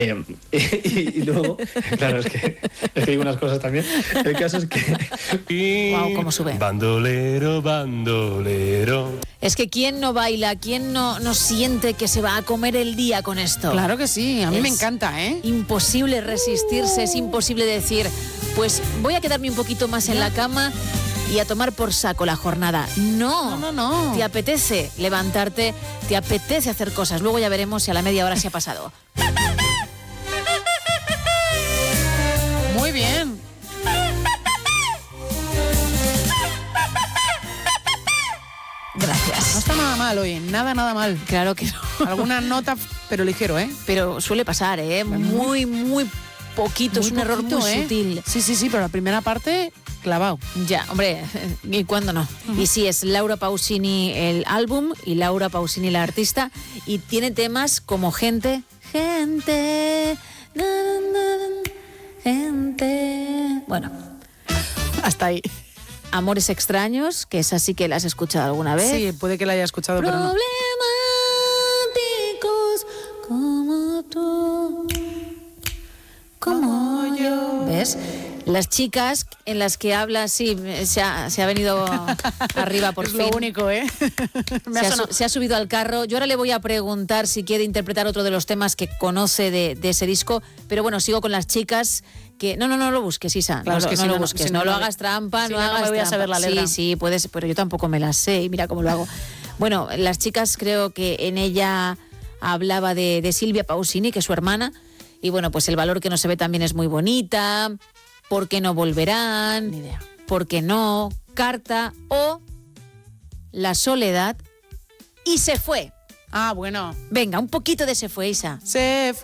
Y luego, claro, es que digo unas cosas también. El caso es que... Wow, cómo sube. Bandolero, bandolero. Es que ¿quién no baila? ¿Quién no siente que se va a comer el día con esto? Claro que sí, a mí me Es encanta, ¿eh? Imposible resistirse, es imposible decir, pues voy a quedarme un poquito más en la cama y a tomar por saco la jornada. No. Te apetece levantarte, te apetece hacer cosas. Luego ya veremos si a la media hora se ha pasado. Muy bien. Gracias. No está nada mal hoy, nada mal. Claro que no. Alguna nota, pero ligero, ¿eh? Pero suele pasar, ¿eh? Muy poquito, Muy es un error muy poquito, ¿eh? sutil. Sí, pero la primera parte, clavado. Ya, hombre, ¿y cuándo no? Y sí, es Laura Pausini el álbum y Laura Pausini la artista, y tiene temas como Gente, bueno, Hasta ahí. Amores extraños, que es así que la has escuchado alguna vez. Sí, puede que la haya escuchado, pero no. Problemáticos como tú, como yo. ¿Ves? Las chicas en las que habla, sí, se ha venido arriba por es fin. lo único, ¿eh? Se ha subido al carro. Yo ahora le voy a preguntar si quiere interpretar otro de los temas que conoce de ese disco, pero bueno, sigo con las chicas que... No lo busques, Isa, claro, no lo busques, si no lo hagas trampa, si no hagas me voy a trampa. saber la letra. Sí, puedes, pero yo tampoco me la sé y mira cómo lo hago. Bueno, las chicas, creo que en ella hablaba de Silvia Pausini, que es su hermana, y bueno, pues el valor que no se ve también es muy bonita. ¿Por qué no volverán? Ni idea. ¿Por qué no? Carta o La soledad y Se fue. Ah, bueno. Venga, un poquito de Se fue, Isa. Se